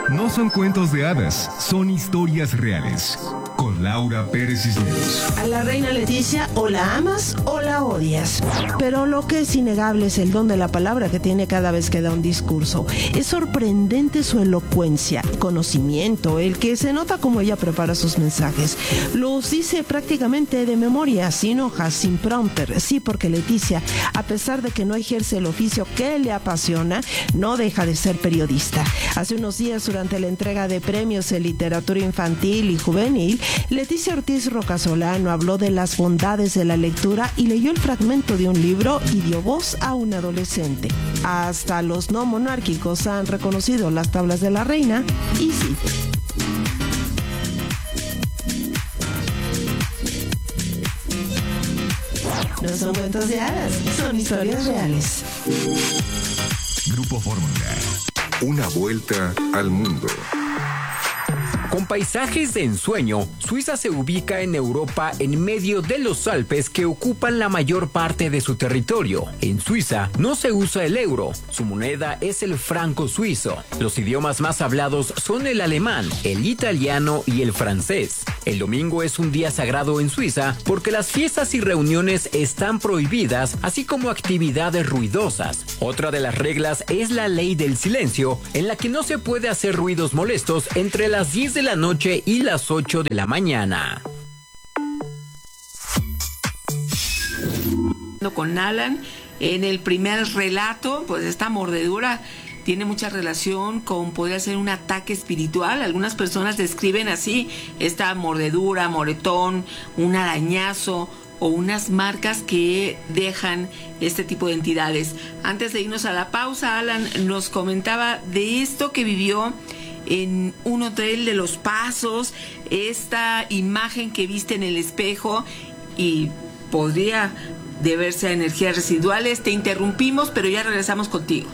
No son cuentos de hadas, son historias reales. Con Laura Pérez Cisneros. A la reina Leticia o la amas o la odias. Pero lo que es innegable es el don de la palabra que tiene cada vez que da un discurso. Es sorprendente su elocuencia, conocimiento, el que se nota como ella prepara sus mensajes. Los dice prácticamente de memoria, sin hojas, sin prompter. Sí, porque Leticia, a pesar de que no ejerce el oficio que le apasiona, no deja de ser periodista. Hace unos días, durante la entrega de premios en literatura infantil y juvenil, Leticia Ortiz Rocasolano habló de las bondades de la lectura y leyó el fragmento de un libro y dio voz a un adolescente. Hasta los no monárquicos han reconocido las tablas de la reina y sí. No son cuentos de hadas, son historias reales. Grupo Fórmula. Una vuelta al mundo. Con paisajes de ensueño, Suiza se ubica en Europa en medio de los Alpes que ocupan la mayor parte de su territorio. En Suiza no se usa el euro, su moneda es el franco suizo. Los idiomas más hablados son el alemán, el italiano y el francés. El domingo es un día sagrado en Suiza porque las fiestas y reuniones están prohibidas, así como actividades ruidosas. Otra de las reglas es la ley del silencio, en la que no se puede hacer ruidos molestos entre las 10 de la noche y las 8 de la mañana. Con Alan, en el primer relato, pues esta mordedura tiene mucha relación con poder ser un ataque espiritual. Algunas personas describen así esta mordedura, moretón, un arañazo o unas marcas que dejan este tipo de entidades. Antes de irnos a la pausa, Alan nos comentaba de esto que vivió en un hotel de Los Pasos, esta imagen que viste en el espejo y podría deberse a energías residuales. Te interrumpimos, pero ya regresamos contigo.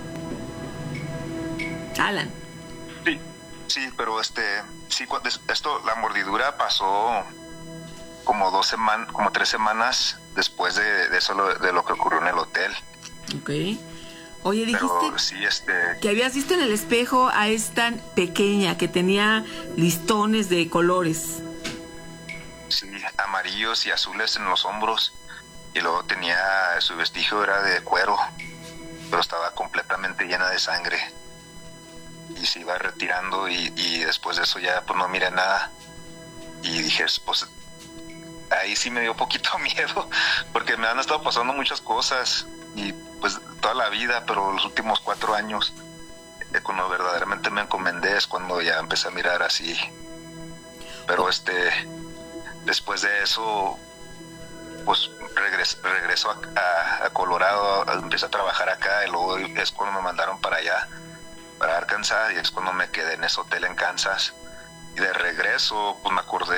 Alan. Sí, pero la mordidura pasó como 3 semanas después de eso, de lo que ocurrió en el hotel. Okay. Oye, dijiste pero, sí, que habías visto en el espejo a esta pequeña que tenía listones de colores. Sí, amarillos y azules en los hombros, y luego su vestido era de cuero, pero estaba completamente llena de sangre y se iba retirando, y después de eso ya pues no miré nada, y dije, pues ahí sí me dio poquito miedo porque me han estado pasando muchas cosas y pues toda la vida, pero los últimos 4 años cuando verdaderamente me encomendé es cuando ya empecé a mirar así. Pero después de eso pues regreso a Colorado, empecé a trabajar acá, y luego es cuando me mandaron para allá, para Arkansas, y es cuando me quedé en ese hotel en Kansas. Y de regreso pues me acordé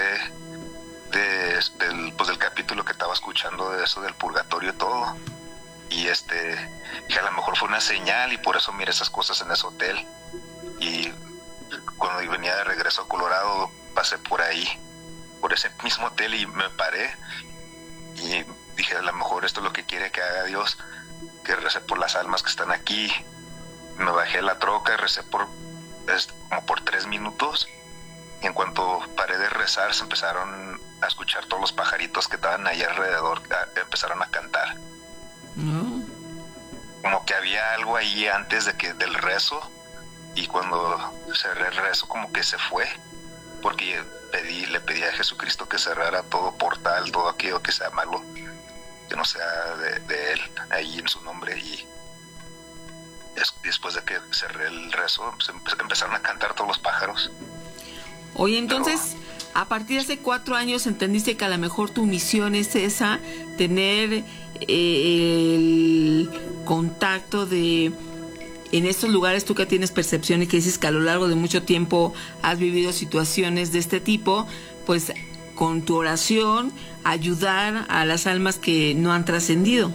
del capítulo que estaba escuchando, de eso del purgatorio y todo, y que a lo mejor fue una señal, y por eso miré esas cosas en ese hotel. Y cuando venía de regreso a Colorado pasé por ahí, por ese mismo hotel, y me paré y dije, a lo mejor esto es lo que quiere que haga Dios, que recé por las almas que están aquí. Me bajé de la troca y recé como por 3 minutos, y en cuanto paré de rezar se empezaron a escuchar todos los pajaritos que estaban ahí alrededor, empezaron a cantar. Como que había algo ahí antes del rezo, y cuando cerré el rezo como que se fue, porque le pedí a Jesucristo que cerrara todo portal, todo aquello que sea malo, que no sea de él, ahí en su nombre. Y después de que cerré el rezo, empezaron a cantar todos los pájaros. Oye, entonces, a partir de hace 4 años entendiste que a lo mejor tu misión es esa, tener el contacto en estos lugares, tú que tienes percepción y que dices que a lo largo de mucho tiempo has vivido situaciones de este tipo, pues con tu oración ayudar a las almas que no han trascendido.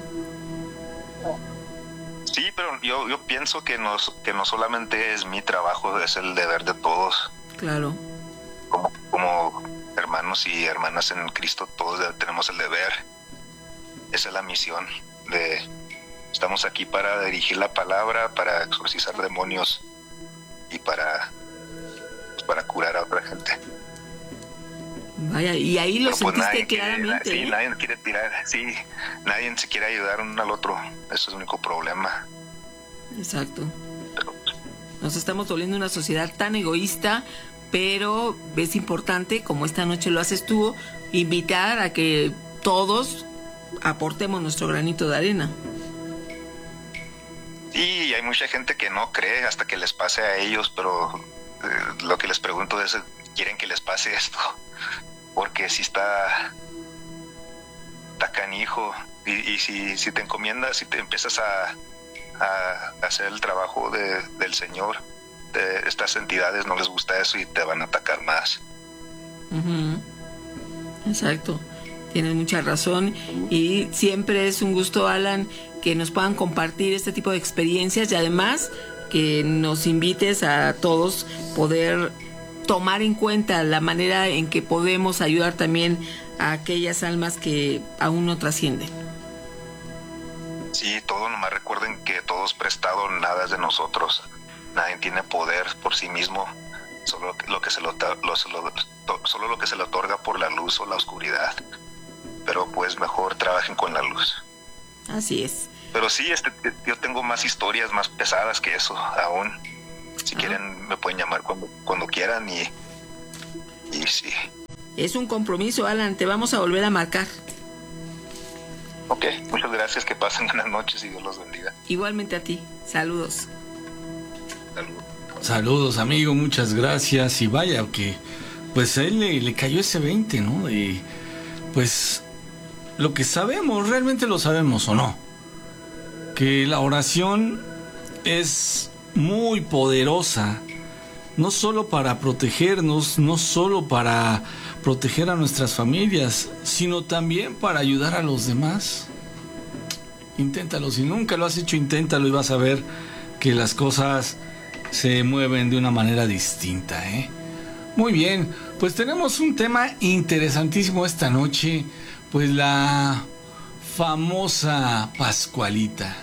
Sí, pero yo pienso que no solamente es mi trabajo, es el deber de todos. Claro. Como hermanos y hermanas en Cristo, todos tenemos el deber. Esa es la misión. Estamos aquí para dirigir la palabra, para exorcizar demonios y para para curar a otra gente. Vaya, y ahí lo Pero, pues, sentiste claramente. Sí, nadie quiere tirar, sí, nadie se quiere ayudar uno al otro, eso es el único problema. Exacto. Pero, Nos estamos volviendo una sociedad tan egoísta, pero es importante, como esta noche lo haces tú, invitar a que todos aportemos nuestro granito de arena. sí, hay mucha gente que no cree hasta que les pase a ellos, pero lo que les pregunto es, ¿quieren que les pase esto? Porque si está canijo, y si te encomiendas, si te empiezas a hacer el trabajo del Señor, estas entidades no les gusta eso y te van a atacar más. Uh-huh. Exacto, tienes mucha razón, y siempre es un gusto, Alan, que nos puedan compartir este tipo de experiencias, y además que nos invites a todos poder tomar en cuenta la manera en que podemos ayudar también a aquellas almas que aún no trascienden. Sí, todo, nomás recuerden que todo es prestado, nada es de nosotros. Nadie tiene poder por sí mismo, solo lo que se le otorga por la luz o la oscuridad. Pero pues mejor trabajen con la luz. Así es. Pero sí, yo tengo más historias más pesadas que eso aún. Si quieren me pueden llamar cuando quieran y sí. Es un compromiso, Alan, te vamos a volver a marcar. Ok, muchas gracias, que pasen buenas noches y Dios los bendiga. Igualmente a ti, saludos. Saludos. Saludos, amigo, muchas gracias. Y vaya que pues a él le cayó ese 20, ¿no? De pues lo que sabemos, realmente lo sabemos o no, que la oración es muy poderosa, no solo para protegernos, no solo para proteger a nuestras familias, sino también para ayudar a los demás. Inténtalo, si nunca lo has hecho, inténtalo y vas a ver que las cosas se mueven de una manera distinta, ¿eh? Muy bien, pues tenemos un tema interesantísimo esta noche, pues la famosa Pascualita.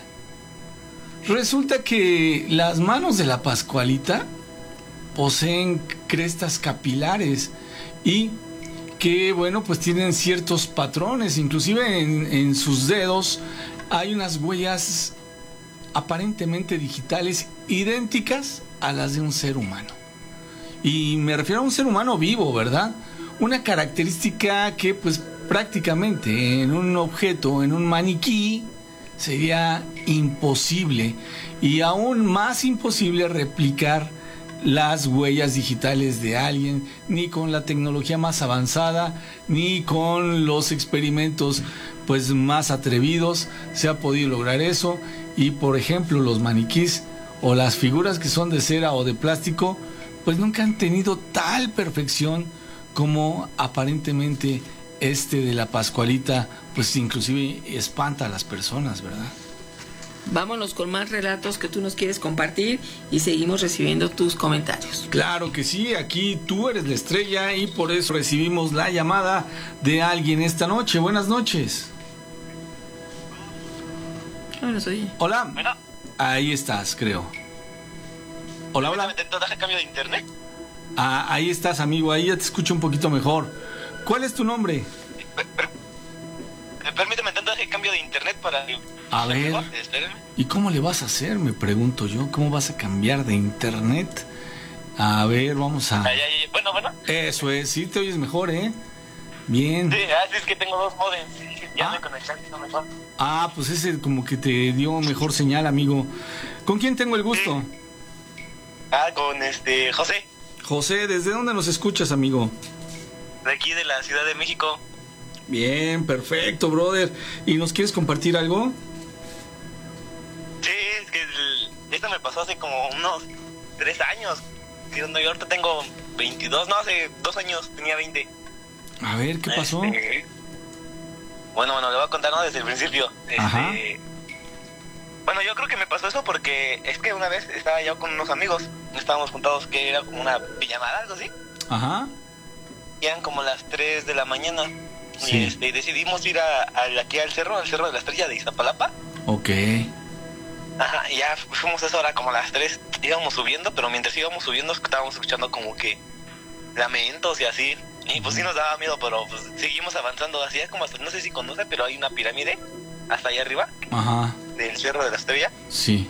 Resulta que las manos de la Pascualita poseen crestas capilares y que, bueno, pues tienen ciertos patrones, inclusive en sus dedos hay unas huellas aparentemente digitales idénticas a las de un ser humano. Y me refiero a un ser humano vivo, ¿verdad? Una característica que pues prácticamente en un objeto, en un maniquí, sería imposible, y aún más imposible replicar las huellas digitales de alguien, ni con la tecnología más avanzada, ni con los experimentos pues más atrevidos se ha podido lograr eso. Y por ejemplo los maniquís o las figuras que son de cera o de plástico pues nunca han tenido tal perfección como aparentemente este de la Pascualita, pues inclusive espanta a las personas, ¿verdad? Vámonos con más relatos que tú nos quieres compartir y seguimos recibiendo tus comentarios. Claro que sí, aquí tú eres la estrella y por eso recibimos la llamada de alguien esta noche. Buenas noches. Bueno, soy. Hola. Bueno. Ahí estás, creo. Hola, hola. ¿Me intentó dar cambio de internet? Ah, ahí estás, amigo, ahí ya te escucho un poquito mejor. ¿Cuál es tu nombre? Permíteme intentar hacer cambio de internet para... A ver. Espérenme. ¿Y cómo le vas a hacer? Me pregunto yo. ¿Cómo vas a cambiar de internet? A ver, vamos a... Bueno. Eso es, sí te oyes mejor, ¿eh? Bien. Sí, es que tengo dos modems. Ya me conecté mejor. Ah, pues ese como que te dio mejor señal, amigo. ¿Con quién tengo el gusto? Con José, José, ¿desde dónde nos escuchas, amigo? de aquí de la Ciudad de México. Bien, perfecto, brother. ¿Y nos quieres compartir algo? Sí, es que esto me pasó hace como unos 3 años. Yo ahorita tengo 22, no, hace 2 años tenía 20. A ver, ¿qué pasó? Bueno, le voy a contar, ¿no? Desde el principio. Ajá. Bueno, yo creo que me pasó eso porque es que una vez estaba yo con unos amigos, estábamos juntados, que era como una pijamada, algo así. Ajá. Y eran como las 3 de la mañana. Sí. Y decidimos ir aquí al cerro de la Estrella de Iztapalapa. Ok. Ajá, y ya fuimos a esa hora como a las 3, íbamos subiendo, pero mientras íbamos subiendo estábamos escuchando como que lamentos y así, y pues sí nos daba miedo, pero pues seguimos avanzando, así es como hasta, no sé si conoce, pero hay una pirámide hasta allá arriba, Ajá. del Cerro de la Estrella. Sí.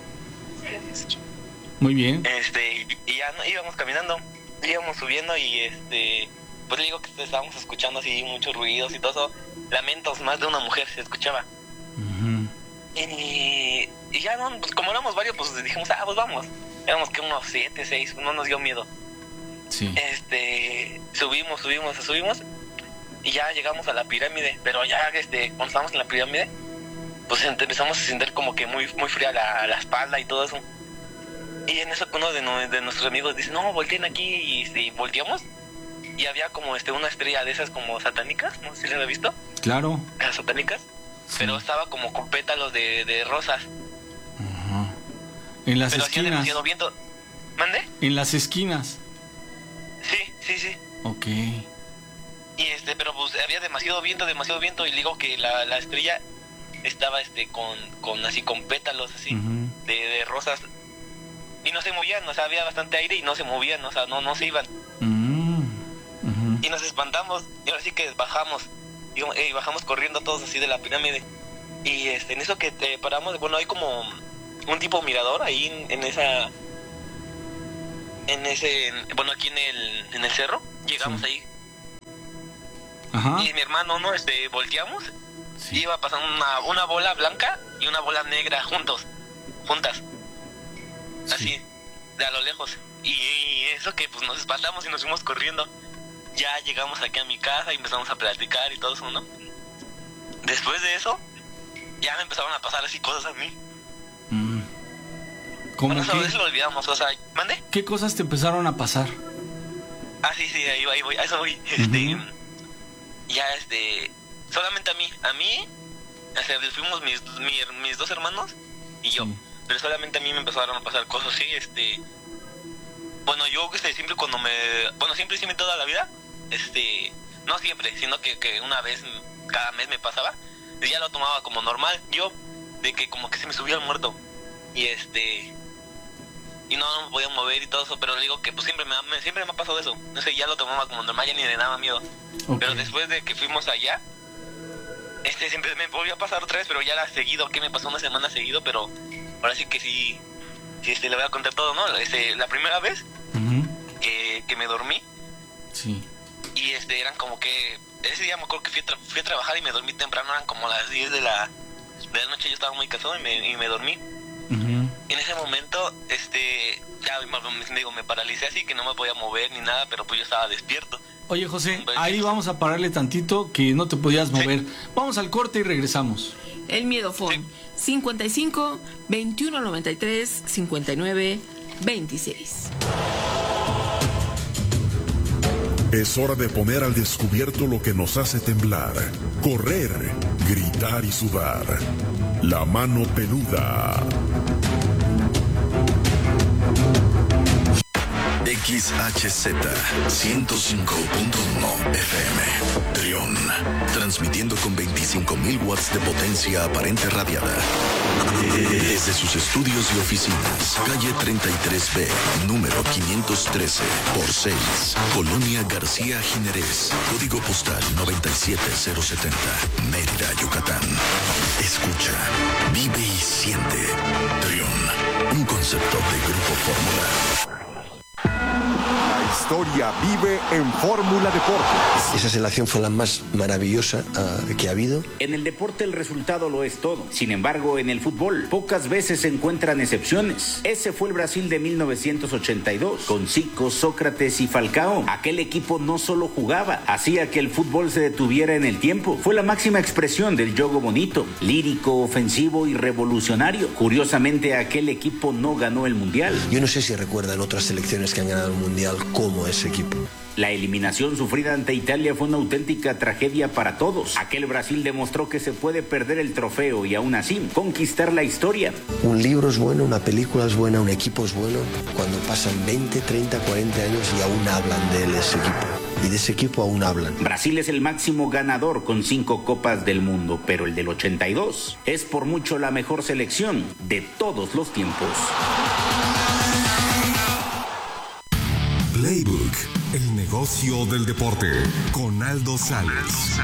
Muy bien. Y ya íbamos caminando, íbamos subiendo y pues le digo que estábamos escuchando así muchos ruidos y todo eso, lamentos, más de una mujer se escuchaba. Uh-huh. Y ya no, pues como éramos varios, pues dijimos, pues vamos. Éramos que unos 7, 6, no nos dio miedo. Sí. Subimos y ya llegamos a la pirámide, pero ya cuando estábamos en la pirámide, pues empezamos a sentir como que muy muy fría la espalda y todo eso. Y en eso uno de nuestros amigos dice, no, volteen aquí, y volteamos y había como una estrella de esas como satánicas, no sé si la había visto. Claro. Las satánicas. Sí. Pero estaba como con pétalos de rosas. Uh-huh. En las pero esquinas. Hacía demasiado viento. ¿Mande? En las esquinas. Sí. Ok. Y pero pues había demasiado viento y le digo que la estrella estaba con pétalos así, uh-huh, de rosas, y no se movían, o sea, había bastante aire y no se movían, o sea, no se iban. Uh-huh. Y nos espantamos y ahora sí que bajamos y bajamos corriendo todos así de la pirámide. Y en eso que paramos, bueno, hay como un tipo mirador ahí aquí en el cerro. Llegamos ahí. Ajá. Y mi hermano, ¿no? Volteamos. Sí. Y iba pasando una bola blanca y una bola negra juntas. Sí. Así, de a lo lejos. Y eso que pues nos espantamos y nos fuimos corriendo. Ya llegamos aquí a mi casa y empezamos a platicar y todo eso, ¿no? Después de eso, ya me empezaron a pasar así cosas a mí. ¿Cómo bueno, qué? A veces lo olvidamos, o sea, ¿mande? ¿Qué cosas te empezaron a pasar? Sí, ahí voy, a eso voy. Uh-huh. Ya solamente a mí, fuimos mis dos hermanos y yo, pero solamente a mí me empezaron a pasar cosas así, bueno, yo siempre siempre hice toda la vida, no siempre, sino que una vez cada mes me pasaba, y ya lo tomaba como normal, yo, de que como que se me subía el muerto, y y no me podía mover y todo eso, pero le digo que pues siempre me ha pasado eso, no sé, ya lo tomaba como normal, ya ni le daba miedo. Okay. Pero después de que fuimos allá, siempre me volvió a pasar otra vez, pero ya la seguido, que me pasó una semana seguido, pero ahora sí que sí, le voy a contar todo, ¿no? La primera vez uh-huh, que me dormí, sí, y eran como que, ese día me acuerdo que fui a trabajar y me dormí temprano, eran como las 10 de la noche, yo estaba muy cansado y me dormí. uh-huh. En ese momento, ya me paralicé así que no me podía mover ni nada, pero pues yo estaba despierto. Oye, José, ahí vamos a pararle tantito que no te podías mover. Sí. Vamos al corte y regresamos. El Miedofón, 55 21 93 59 26. Es hora de poner al descubierto lo que nos hace temblar, correr, gritar y sudar. La mano peluda. XHZ 105.1 FM Trión, transmitiendo con 25.000 watts de potencia aparente radiada desde sus estudios y oficinas, calle 33B, número 513 por 6, Colonia García Jiménez, código postal 97070, Mérida, Yucatán. Escucha, vive y siente. Trión, un concepto de Grupo Fórmula. La historia vive en Fórmula Deportes. Esa selección fue la más maravillosa que ha habido. En el deporte el resultado lo es todo. Sin embargo, en el fútbol pocas veces se encuentran excepciones. Ese fue el Brasil de 1982, con Zico, Sócrates y Falcao. Aquel equipo no solo jugaba, hacía que el fútbol se detuviera en el tiempo. Fue la máxima expresión del juego bonito, lírico, ofensivo y revolucionario. Curiosamente, aquel equipo no ganó el Mundial. Yo no sé si recuerdan otras selecciones que han ganado el Mundial como como ese equipo. La eliminación sufrida ante Italia fue una auténtica tragedia para todos. Aquel Brasil demostró que se puede perder el trofeo y aún así conquistar la historia. Un libro es bueno, una película es buena, un equipo es bueno cuando pasan 20, 30, 40 años y aún hablan de él, ese equipo. Y de ese equipo aún hablan. Brasil es el máximo ganador con 5 Copas del Mundo, pero el del 82 es por mucho la mejor selección de todos los tiempos. Playbook, el negocio del deporte, con Aldo Sales.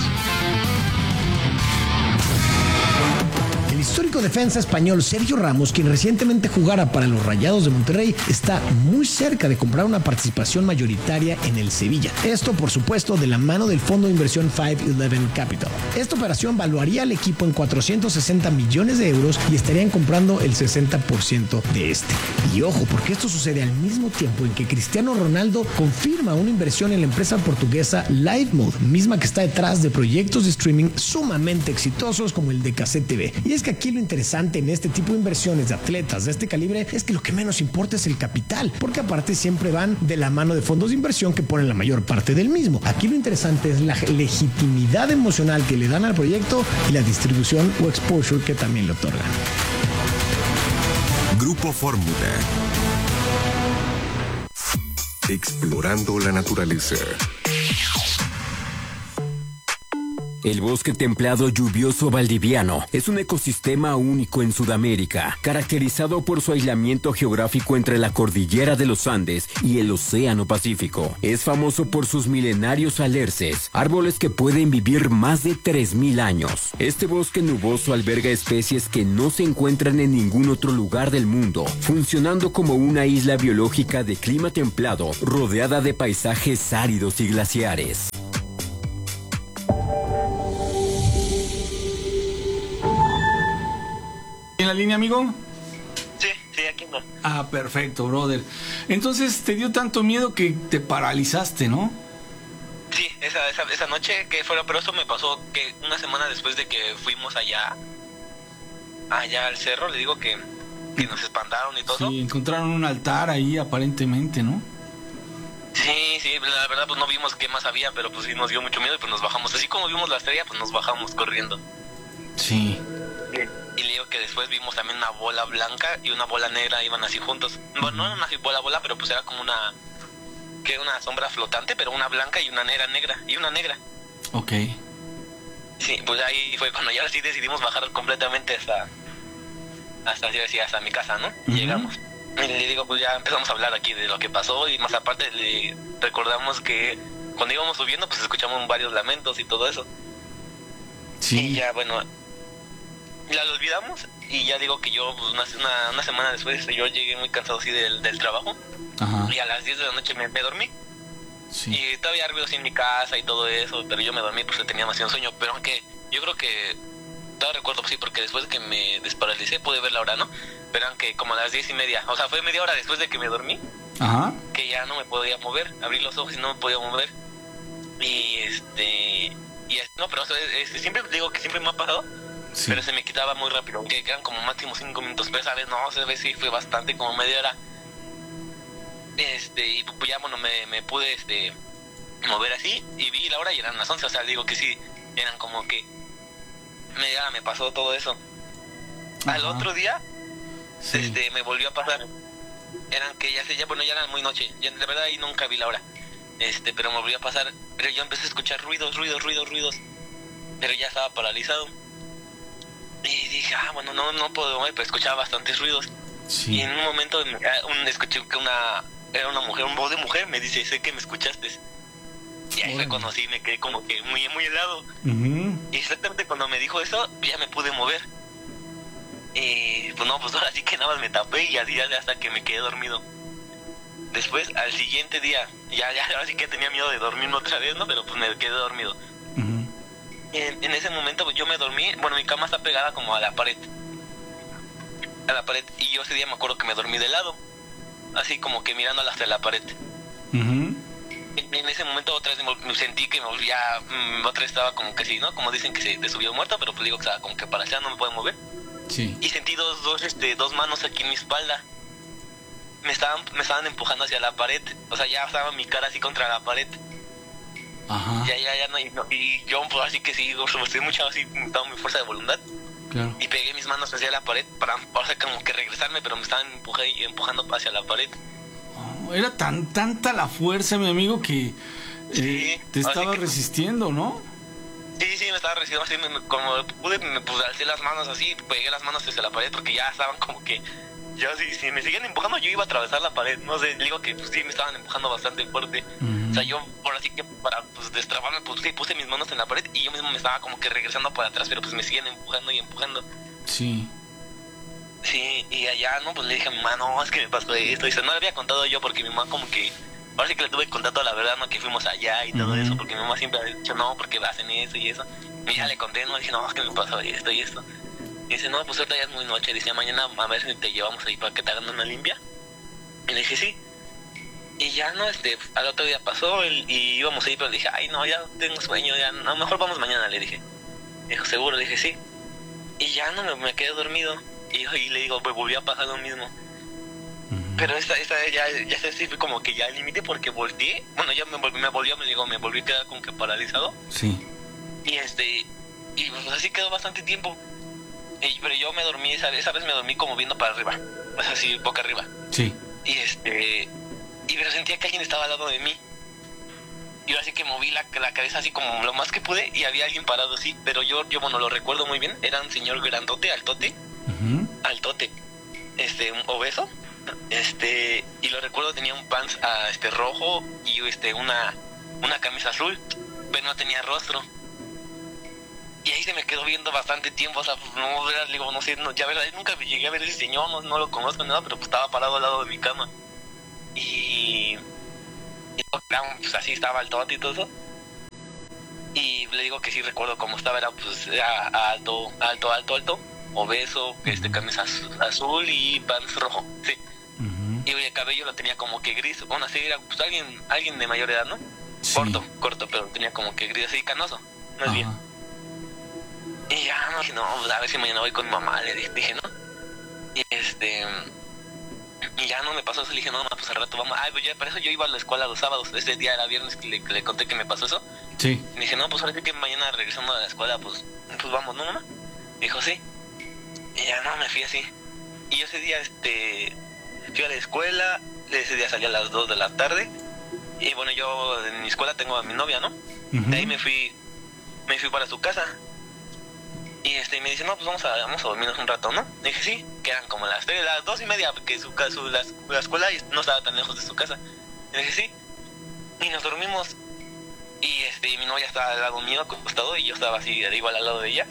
El histórico defensa español Sergio Ramos, quien recientemente jugara para los Rayados de Monterrey, está muy cerca de comprar una participación mayoritaria en el Sevilla. Esto, por supuesto, de la mano del fondo de inversión 511 Capital. Esta operación valuaría al equipo en 460 millones de euros y estarían comprando el 60% de este. Y ojo, porque esto sucede al mismo tiempo en que Cristiano Ronaldo confirma una inversión en la empresa portuguesa LiveMode, misma que está detrás de proyectos de streaming sumamente exitosos como el de Cassette TV. Y es que aquí lo interesante en este tipo de inversiones de atletas de este calibre es que lo que menos importa es el capital, porque aparte siempre van de la mano de fondos de inversión que ponen la mayor parte del mismo. Aquí lo interesante es la legitimidad emocional que le dan al proyecto y la distribución o exposure que también le otorgan. Grupo Fórmula. Explorando la naturaleza. El bosque templado lluvioso valdiviano es un ecosistema único en Sudamérica, caracterizado por su aislamiento geográfico entre la cordillera de los Andes y el Océano Pacífico. Es famoso por sus milenarios alerces, árboles que pueden vivir más de 3.000 años. Este bosque nuboso alberga especies que no se encuentran en ningún otro lugar del mundo, funcionando como una isla biológica de clima templado, rodeada de paisajes áridos y glaciares. ¿En la línea, amigo? Sí, aquí no. Ah, perfecto, brother. Entonces te dio tanto miedo que te paralizaste, ¿no? Sí, esa noche que fuera, pero eso me pasó que una semana después de que fuimos allá al cerro, le digo que nos espantaron y todo. Sí, encontraron un altar ahí aparentemente, ¿no? Sí, la verdad pues no vimos qué más había, pero pues sí nos dio mucho miedo y pues nos bajamos. Así como vimos la estrella, pues nos bajamos corriendo. Sí. Y le digo que después vimos también una bola blanca y una bola negra, iban así juntos. Bueno, no era una bola, pero pues era como una sombra flotante, pero una blanca y una negra. Ok. Sí, pues ahí fue cuando ya sí decidimos bajar completamente hasta mi casa, ¿no? Uh-huh. Llegamos. Y le digo, pues ya empezamos a hablar aquí de lo que pasó y más aparte le recordamos que cuando íbamos subiendo pues escuchamos varios lamentos y todo eso. Sí. Y ya, bueno, ya lo olvidamos y ya digo que yo pues, una semana después yo llegué muy cansado así del trabajo. Ajá. Y a las 10 de la noche me dormí. Sí. Y todavía había ruidos en mi casa y todo eso, pero yo me dormí porque tenía demasiado sueño. Pero aunque yo creo que todavía recuerdo, sí, porque después de que me desparalicé pude ver la hora, ¿no? Pero aunque como a las 10:30, o sea, fue media hora después de que me dormí. Ajá. Que ya no me podía mover, abrí los ojos y no me podía mover. No, pero siempre digo que siempre me ha pasado. Sí. Pero se me quitaba muy rápido, que quedan como máximo 5 minutos, pero esa vez no, esa vez sí fue bastante, como media hora. Y pues ya, bueno, me pude mover así y vi la hora y eran las 11, o sea, digo que sí, eran como que media hora me pasó todo eso. Ajá. Al otro día, sí. Me volvió a pasar. Eran que ya era muy noche, ya, de verdad ahí nunca vi la hora. Pero me volvió a pasar, pero yo empecé a escuchar ruidos, pero ya estaba paralizado. Y dije, bueno, no puedo mover, pero escuchaba bastantes ruidos. Sí. Y en un momento escuché que era una mujer, un voz de mujer, me dice, sé que me escuchaste. Y ahí fue cuando sí me quedé como que muy, muy helado. Uh-huh. Y exactamente cuando me dijo eso, ya me pude mover. Y pues no, pues ahora sí que nada más me tapé y así hasta que me quedé dormido. Después, al siguiente día, ya ahora sí que tenía miedo de dormirme otra vez, ¿no? Pero pues me quedé dormido. Uh-huh. En ese momento pues, yo me dormí, bueno, mi cama está pegada como a la pared, y yo ese día me acuerdo que me dormí de lado, así como que mirando hacia la pared. Uh-huh. En ese momento otra vez sentí que me volvía, otra vez estaba como que sí, ¿no? Como dicen que se te subió muerto, pero pues digo que estaba como que para allá, no me puedo mover. Sí. Y sentí dos manos aquí en mi espalda. me estaban empujando hacia la pared. O sea, ya estaba mi cara así contra la pared. Ajá. Ya no, y yo pues así que sí, estoy mucho así, estaba muy fuerza de voluntad. Claro. Y pegué mis manos hacia la pared para como que regresarme, pero me estaban empujando hacia la pared. Era tanta la fuerza, mi amigo, que te estaba resistiendo, ¿no? Sí, me estaba resistiendo así, como pude, pues alcé las manos así, pegué las manos hacia la pared porque ya estaban como que, yo si me seguían empujando yo iba a atravesar la pared, no sé, digo que pues sí me estaban empujando bastante fuerte. O sea, yo por así que para pues destrabarme, pues sí, puse mis manos en la pared y yo mismo me estaba como que regresando para atrás, pero pues me siguen empujando y empujando. Sí. Sí, y allá, ¿no? Pues le dije a mi mamá, no, es que me pasó esto. Y no le había contado yo porque mi mamá como que... Ahora sí que le tuve que contar toda la verdad, ¿no? Que fuimos allá y todo eso. Porque mi mamá siempre ha dicho, no, porque hacen eso y eso. Y ya le conté, ¿no? Dije, no, es que me pasó esto y esto. Y dice, no, pues ahorita ya es muy noche. Dice, mañana a ver si te llevamos ahí para que te hagan una limpia. Y le dije, sí. Y ya, ¿no? Al otro día pasó y íbamos ahí, pero dije, ay, no, ya tengo sueño, ya, no, mejor vamos mañana, le dije. Dijo, ¿seguro? Le dije, sí. Y ya, no, me quedé dormido. Y le digo, pues volvió a pasar lo mismo. Pero esta ya se fue como que ya al límite porque volteé. Bueno, ya me volví a quedar como que paralizado. Sí. Y pues así quedó bastante tiempo. Pero yo me dormí, esa vez me dormí como viendo para arriba. O sea, así, boca arriba. Sí. Y pero sentía que alguien estaba al lado de mí. Y así que moví la cabeza así como lo más que pude y había alguien parado así. Pero yo bueno, lo recuerdo muy bien. Era un señor grandote, altote. Altote, un obeso, y lo recuerdo, tenía un pants rojo y una camisa azul, pero no tenía rostro. Y ahí se me quedó viendo bastante tiempo, o sea, pues no, digo, no sé, no, ya verdad, nunca llegué a ver a ese señor, no lo conozco ni nada, pero pues estaba parado al lado de mi cama. Y pues así estaba altote y todo eso. Y le digo que sí recuerdo cómo estaba, era alto, obeso, camisa azul y pants rojo, sí. Y el cabello lo tenía como que gris, bueno, así era pues alguien de mayor edad, ¿no? Sí. Corto, pero tenía como que gris, así canoso, no es bien. Y ya, no, dije, no, a ver si mañana voy con mi mamá, le dije, ¿no? Y ya no me pasó eso, le dije, no, pues al rato vamos. Pues ya, para eso yo iba a la escuela los sábados, ese día era viernes que le conté que me pasó eso. Sí. Y dije, no, pues ahora sí que mañana regresando a la escuela, pues vamos, ¿no, mamá? Dijo, sí. Y ya no, me fui así. Y yo ese día, fui a la escuela, ese día salí a las 2 de la tarde. Y bueno, yo en mi escuela tengo a mi novia, ¿no? De ahí me fui para su casa. Y me dice, no, pues vamos a dormirnos un rato, ¿no? Y dije, sí, que eran como las 2:30, porque la escuela no estaba tan lejos de su casa. Y dije, sí. Y nos dormimos. Y mi novia estaba al lado mío, acostado, y yo estaba así, igual al lado de ella.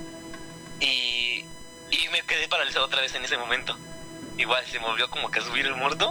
Y me quedé paralizado otra vez en ese momento. Igual se me volvió como que a subir el muerto.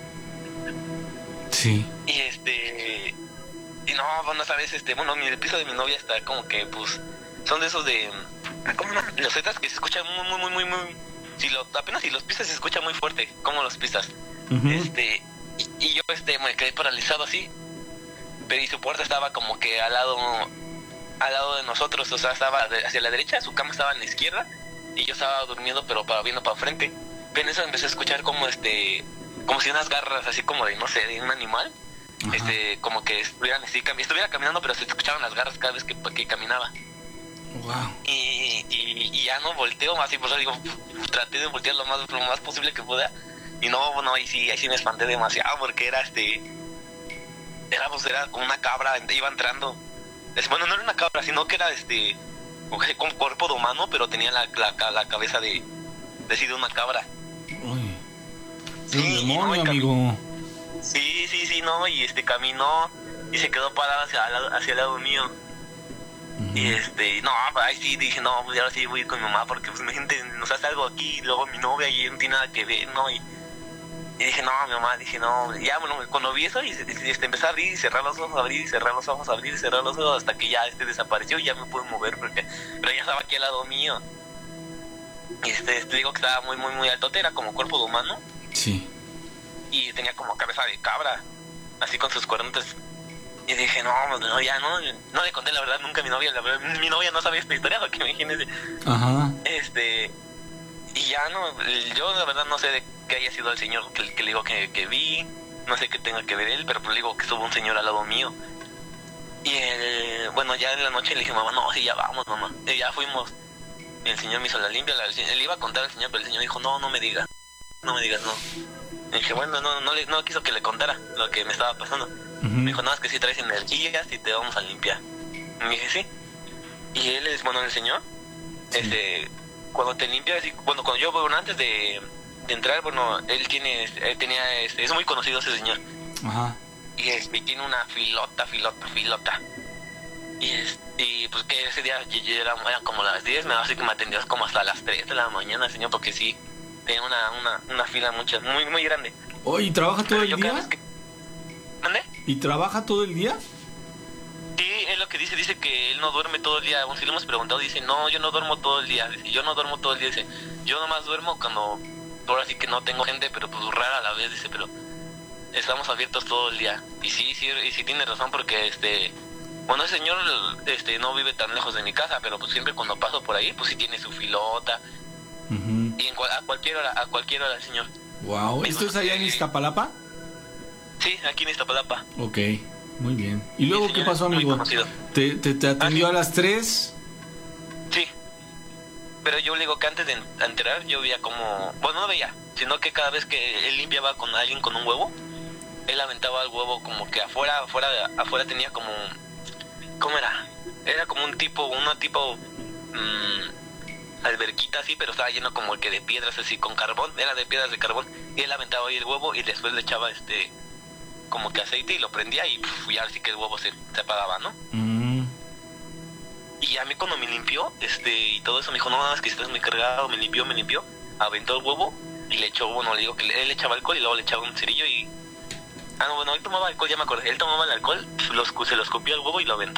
Sí. Y no, bueno, esa vez, el piso de mi novia está como que, pues, son de esos de... ¿Cómo no? Los zetas que se escuchan muy... apenas si los pisas se escucha muy fuerte, como los pisas. Y yo, me quedé paralizado así. Pero y su puerta estaba como que al lado de nosotros, o sea, estaba hacia la derecha, su cama estaba en la izquierda y yo estaba durmiendo pero viendo para frente. Pero en eso empecé a escuchar como si unas garras así como de, no sé, de un animal. Como que estuviera caminando, pero se escuchaban las garras cada vez que caminaba. Wow. Y ya no volteo, así pues digo, traté de voltear lo más posible que pueda. Y no, bueno, ahí sí me espanté demasiado porque era era como una cabra, iba entrando. Bueno, no era una cabra, sino que era con cuerpo de humano, pero tenía la cabeza de una cabra. Uy. Sí, demonio, amigo. Sí, no, y caminó y se quedó parado hacia el lado mío. Y no, ahí sí dije, no, pues ahora sí voy a ir con mi mamá porque pues mi gente nos hace algo aquí, y luego mi novia y no tiene nada que ver, ¿no? Y dije, no, mi mamá, ya, bueno, cuando vi eso, y empecé a abrir y cerrar los ojos, abrir y cerrar los ojos, abrir y cerrar los ojos, hasta que ya desapareció y ya me pude mover, pero ya estaba aquí al lado mío. Y digo que estaba muy altote, era como cuerpo de humano. Sí. Y tenía como cabeza de cabra, así con sus cuernotes. Y dije, no, ya no le conté la verdad nunca a mi novia, mi novia no sabía esta historia, porque imagínese. Ajá. Y ya no, yo la verdad no sé de qué haya sido el señor que le digo que vi, no sé qué tenga que ver él, pero pues le digo que estuvo un señor al lado mío. Y bueno, ya en la noche le dije, mamá, no, sí, ya vamos, mamá. Y ya fuimos. Y el señor me hizo la limpia, él iba a contar al señor, pero el señor dijo, no me digas, no. Y dije, bueno, no quiso que le contara lo que me estaba pasando. Me dijo, no, es que si traes energías y te vamos a limpiar. Y dije, sí. Y él es, bueno, el señor, sí. Cuando te limpias, cuando yo, bueno, antes de entrar, bueno, él tenía, es muy conocido ese señor. Ajá. Y tiene una filota. Y pues que ese día eran como las 10, así que me atendió como hasta las 3 de la mañana, señor, porque sí, tenía una fila muy grande. Oye, ¿y trabaja todo el día? ¿Dónde? ¿Y trabaja todo el día? Sí, es lo que dice que él no duerme todo el día. Aún si le hemos preguntado, dice, no, yo no duermo todo el día. Dice, yo no duermo todo el día, dice, yo nomás duermo cuando, ahora sí que no tengo gente, pero pues rara a la vez, dice, pero estamos abiertos todo el día. Y sí tiene razón, porque bueno, ese señor no vive tan lejos de mi casa, pero pues siempre cuando paso por ahí, pues sí tiene su filota. Uh-huh. Y a cualquier hora, señor. Wow, ¿esto es allá en Iztapalapa? Sí, aquí en Iztapalapa. Ok, muy bien. ¿Y luego qué pasó, amigo? ¿Te atendió a las 3? Sí. Pero yo le digo que antes de entrar yo veía como... Bueno, no veía, sino que cada vez que él limpiaba con alguien con un huevo, él aventaba el huevo como que afuera tenía como... ¿Cómo era? Era como una tipo alberquita así, pero estaba lleno como que de piedras así con carbón, era de piedras de carbón, y él aventaba ahí el huevo y después le echaba como que aceite y lo prendía y ya así que el huevo se apagaba, ¿no? Y a mí cuando me limpió, y todo eso me dijo, no, es que estás muy cargado, me limpió, aventó el huevo y le echó, bueno, le digo que él le echaba alcohol y luego le echaba un cerillo y... Ah, no, bueno, él tomaba alcohol, ya me acordé, él tomaba el alcohol, se lo escupió al huevo y lo aventó.